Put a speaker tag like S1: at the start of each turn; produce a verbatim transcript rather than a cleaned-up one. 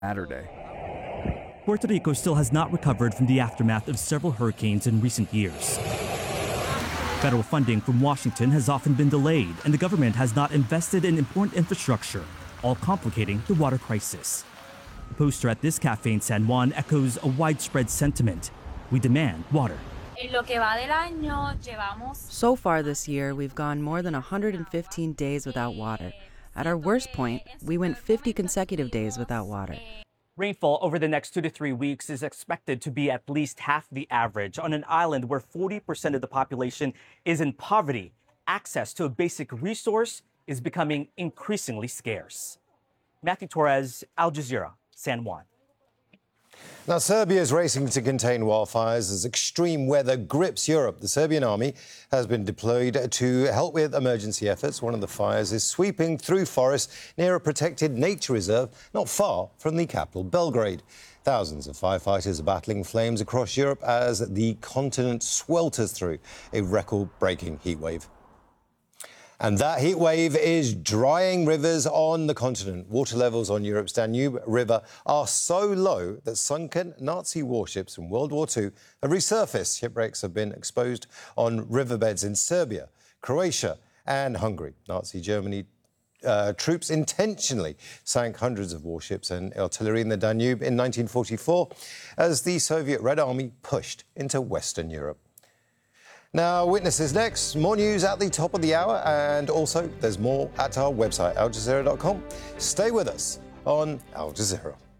S1: Saturday.
S2: Puerto Rico still has not recovered from the aftermath of several hurricanes in recent years. Federal funding from Washington has often been delayed, and the government has not invested in important infrastructure, all complicating the water crisis. The poster at this cafe in San Juan echoes a widespread sentiment. We demand water.
S3: So far this year, we've gone more than one hundred fifteen days without water. At our worst point, we went fifty consecutive days without water.
S2: Rainfall over the next two to three weeks is expected to be at least half the average on an island where forty percent of the population is in poverty. Access to a basic resource is becoming increasingly scarce. Matthew Torres, Al Jazeera, San Juan.
S4: Now, Serbia is racing to contain wildfires as extreme weather grips Europe. The Serbian army has been deployed to help with emergency efforts. One of the fires is sweeping through forests near a protected nature reserve not far from the capital, Belgrade. Thousands of firefighters are battling flames across Europe as the continent swelters through a record-breaking heatwave. And that heat wave is drying rivers on the continent. Water levels on Europe's Danube River are so low that sunken Nazi warships from World War Two have resurfaced. Shipwrecks have been exposed on riverbeds in Serbia, Croatia and Hungary. Nazi Germany uh, troops intentionally sank hundreds of warships and artillery in the Danube in nineteen forty-four as the Soviet Red Army pushed into Western Europe. Now, Witnesses next. More news at the top of the hour, and also there's more at our website, al jazeera dot com. Stay with us on Al Jazeera.